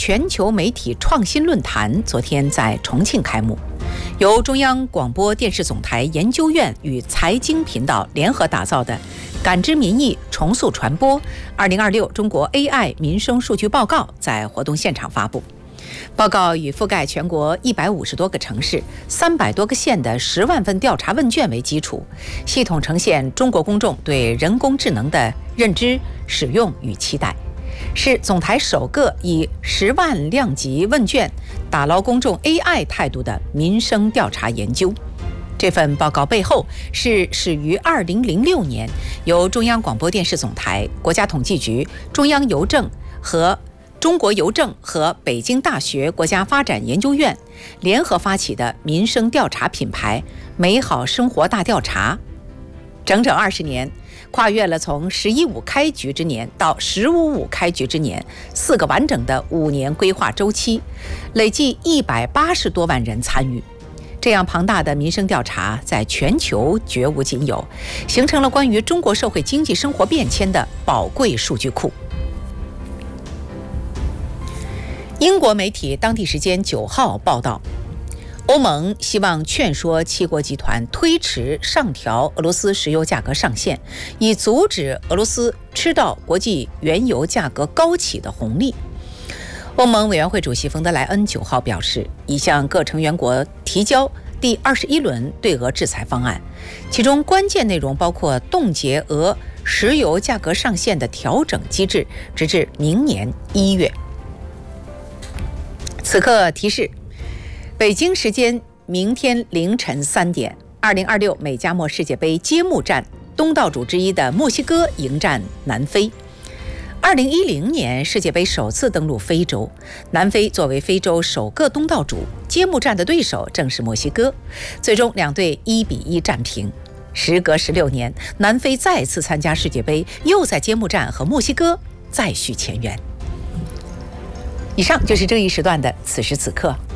全球媒体创新论坛昨天在重庆开幕，由中央广播电视总台研究院与财经频道联合打造的《感知民意，重塑传播：2026中国 AI 民生数据报告》在活动现场发布。报告以覆盖全国150多个城市、300多个县的10万份调查问卷为基础，系统呈现中国公众对人工智能的认知、使用与期待，是总台首个以10万量级问卷打捞公众 AI 态度的民生调查研究。这份报告背后是始于2006年，由中央广播电视总台、国家统计局、中央邮政和中国邮政和北京大学国家发展研究院联合发起的民生调查品牌“美好生活大调查”，整整20年，跨越了从“11.5”开局之年到“15.5”开局之年4个完整的5年规划周期，累计180多万人参与。这样庞大的民生调查在全球绝无仅有，形成了关于中国社会经济生活变迁的宝贵数据库。英国媒体当地时间9号报道，欧盟希望劝说7国集团推迟上调俄罗斯石油价格上限，以阻止俄罗斯吃到国际原油价格高企的红利。欧盟委员会主席冯德莱恩9号表示，已向各成员国提交第21轮对俄制裁方案，其中关键内容包括冻结俄石油价格上限的调整机制，直至明年1月。此刻提示，北京时间明天凌晨3点，2026美加墨世界杯揭幕战，东道主之一的墨西哥迎战南非。2010年世界杯首次登陆非洲，南非作为非洲首个东道主，揭幕战的对手正是墨西哥，最终两队1-1战平。时隔16年，南非再次参加世界杯，又在揭幕战和墨西哥再续前缘。以上就是这一时段的此时此刻。